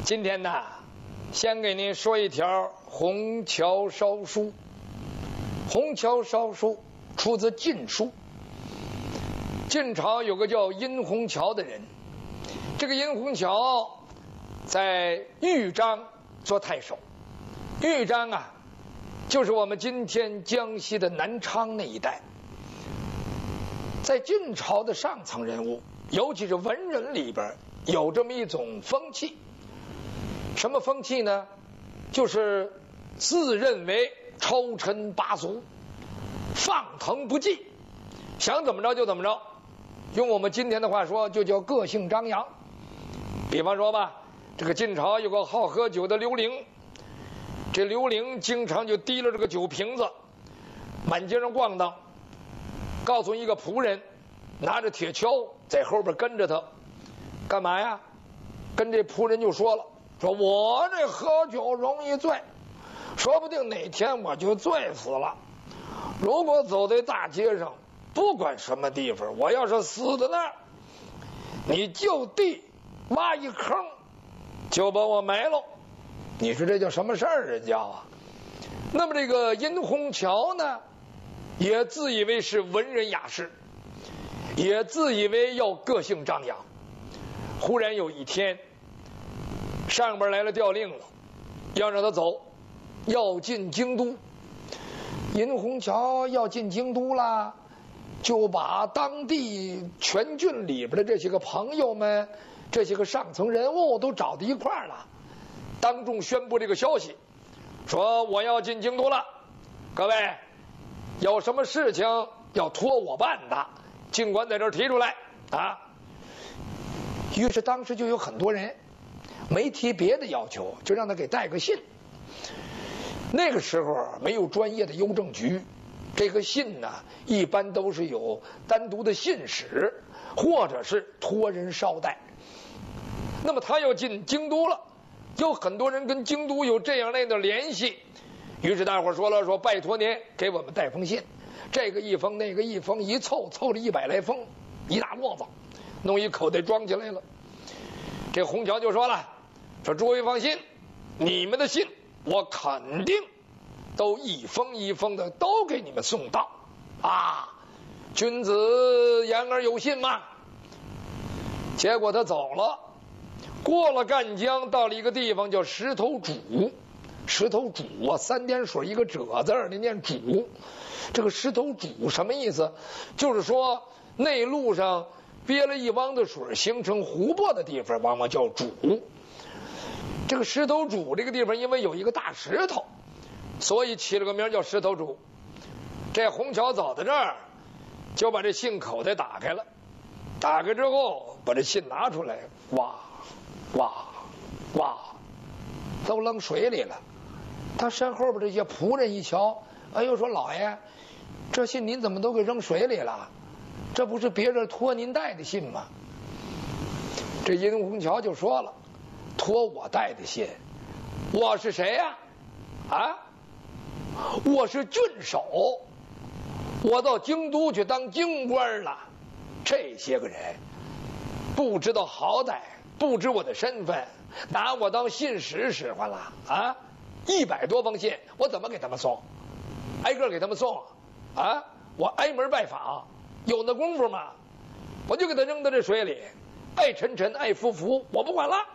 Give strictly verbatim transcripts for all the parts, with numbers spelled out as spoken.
今天呢，先给您说一条虹桥烧书。虹桥烧书出自《晋书》。晋朝有个叫殷洪桥的人，这个殷洪桥在豫章做太守。豫章啊，就是我们今天江西的南昌那一带。在晋朝的上层人物，尤其是文人里边，有这么一种风气。什么风气呢？就是自认为超尘拔俗，放腾不羁，想怎么着就怎么着。用我们今天的话说，就叫个性张扬。比方说吧，这个晋朝有个好喝酒的刘伶，这刘伶经常就提了这个酒瓶子，满街上逛荡，告诉一个仆人，拿着铁锹在后边跟着他，干嘛呀？跟这仆人就说了，说我这喝酒容易醉，说不定哪天我就醉死了。如果走在大街上，不管什么地方，我要是死在那儿，你就地挖一坑，就把我埋了。你说这叫什么事儿？人叫啊。那么这个殷洪桥呢，也自以为是文人雅士，也自以为要个性张扬。忽然有一天，上边来了调令了，要让他走，要进京都。殷洪桥要进京都了，就把当地全郡里边的这些个朋友们，这些个上层人物都找到一块儿了，当众宣布这个消息，说我要进京都了，各位有什么事情要托我办的，尽管在这儿提出来啊。于是当时就有很多人没提别的要求，就让他给带个信。那个时候没有专业的邮政局，这个信呢一般都是有单独的信使，或者是托人捎带。那么他要进京都了，有很多人跟京都有这样那样的联系，于是大伙说了，说拜托您给我们带封信，这个一封那个一封，一凑凑了一百来封，一大摞子，弄一口袋装起来了。这洪桥就说了，说诸位放心，你们的信我肯定都一封一封的都给你们送到啊！君子言而有信嘛。结果他走了，过了赣江，到了一个地方叫石头渚。石头渚啊，三点水一个褶字，你念渚。这个石头渚什么意思？就是说内陆上憋了一汪的水，形成湖泊的地方，往往叫渚。这个石头渚这个地方，因为有一个大石头，所以起了个名叫石头渚。这洪桥走到这儿，就把这信口袋打开了，打开之后把这信拿出来，哇哇哇，都扔水里了。他身后边这些仆人一瞧，哎呦，说老爷，这信您怎么都给扔水里了？这不是别人托您带的信吗？这殷洪桥就说了，托我带的信，我是谁呀？啊，我是郡守，我到京都去当京官了。这些个人不知道好歹，不知我的身份，拿我当信使使唤了啊！一百多封信，我怎么给他们送？挨个给他们送啊！我挨门拜访，有那功夫吗？我就给他扔到这水里，爱沉沉爱浮浮，我不管了。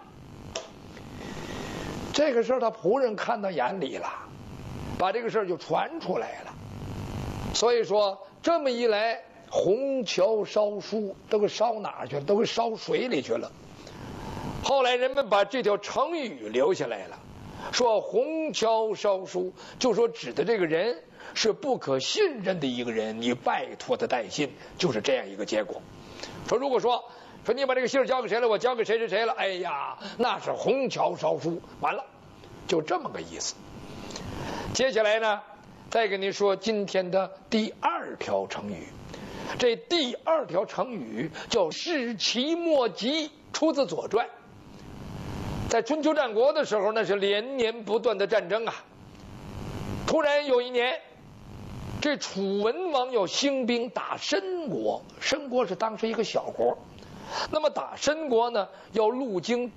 这个事儿他仆人看到眼里了，把这个事儿就传出来了。所以说这么一来，洪桥烧书都给烧哪儿去了？都给烧水里去了。后来人们把这条成语留下来了，说洪桥烧书，就说指的这个人是不可信任的一个人，你拜托他带信，就是这样一个结果。说如果说说你把这个信交给谁了，我交给谁谁谁了，哎呀，那是洪桥烧书，完了，就这么个意思。接下来呢，再跟您说今天的第二条成语。这第二条成语叫士其莫及，出自《左传》。在春秋战国的时候，那是连年不断的战争啊。突然有一年，这楚文王要兴兵打申国，申国是当时一个小国。那么打申国呢，要路经